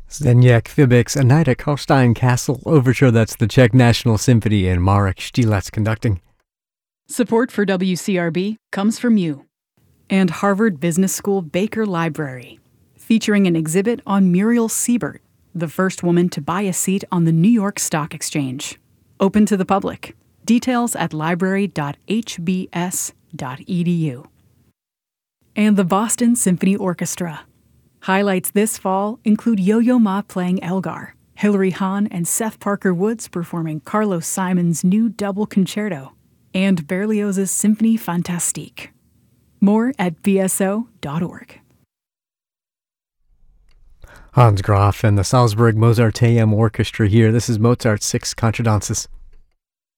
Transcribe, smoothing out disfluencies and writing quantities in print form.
Zdeněk Fibik's A Night at Karlstein Castle Overture. That's the Czech National Symphony and Marek Štílec conducting. Support for WCRB comes from you and Harvard Business School Baker Library, featuring an exhibit on Muriel Siebert, the first woman to buy a seat on the New York Stock Exchange. Open to the public. Details at library.hbs.edu. And the Boston Symphony Orchestra. Highlights this fall include Yo-Yo Ma playing Elgar, Hilary Hahn and Seth Parker Woods performing Carlos Simon's new double concerto, and Berlioz's Symphonie Fantastique. More at bso.org. Hans Graf and the Salzburg Mozarteum Orchestra here. This is Mozart's Six Contradances.